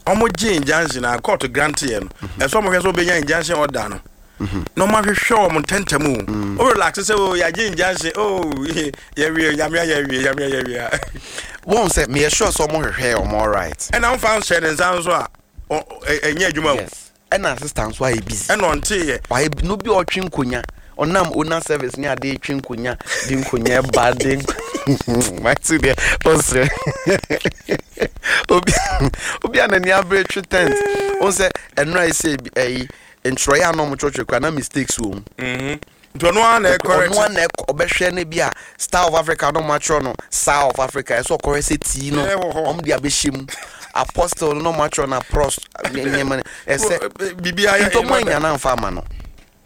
omo je injunction na court grant ye no e so mo hwe so be nya injunction order no no ma hwehwe omo tentamu o relax say o ya je injunction ye we ya won say me sure so mo hwehwe omo right and am fan share den san so a enye adwuma wo and assistant so I busy and on tie why no bi otwe nkonya onam owner service ni ade twe nkonya di nkonya bad my to there also obi anani average tent on say enra say entroya no mo church kwa na mistakes wo do no an correct no an obehwe ne bia Star of Africa no match no South of Africa so correct say no dia behim apostle no match na prost nyema ese bibia ya to mo nya na mfa ma no